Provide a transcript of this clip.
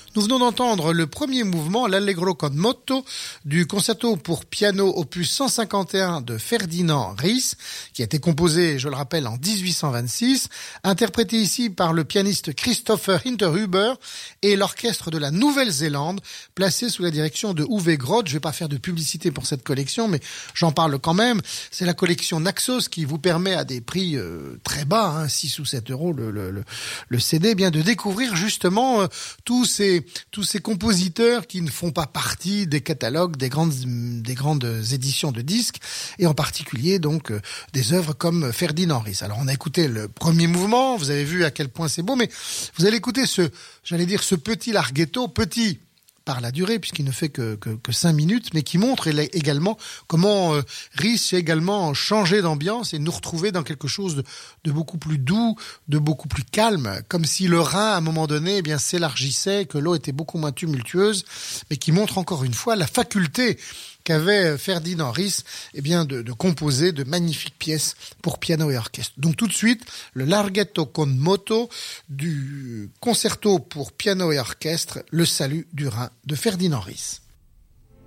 Nous venons d'entendre le premier mouvement, l'Allegro con moto, du concerto pour piano opus 151 de Ferdinand Ries, qui a été composé, je le rappelle, en 1826, interprété ici par le pianiste Christopher Hinterhuber et l'orchestre de la Nouvelle-Zélande, placé sous la direction de Uwe Groth. Je ne vais pas faire de publicité pour cette collection, mais j'en parle quand même. C'est la collection Naxos qui vous permet à des prix très bas, 6 ou 7 euros le CD, bien de découvrir justement tous ces compositeurs qui ne font pas partie des catalogues des grandes éditions de disques, et en particulier donc des œuvres comme Ferdinand Ries. Alors on a écouté le premier mouvement, vous avez vu à quel point c'est beau, mais vous allez écouter ce petit larghetto, petit par la durée, puisqu'il ne fait que 5 minutes, mais qui montre également comment Ries a également changé d'ambiance et nous retrouver dans quelque chose de beaucoup plus doux, de beaucoup plus calme, comme si le Rhin, à un moment donné, s'élargissait, que l'eau était beaucoup moins tumultueuse, mais qui montre encore une fois la faculté qu'avait Ferdinand Ries de composer de magnifiques pièces pour piano et orchestre. Donc tout de suite, le Larghetto con moto du concerto pour piano et orchestre, Le Salut du Rhin de Ferdinand Ries.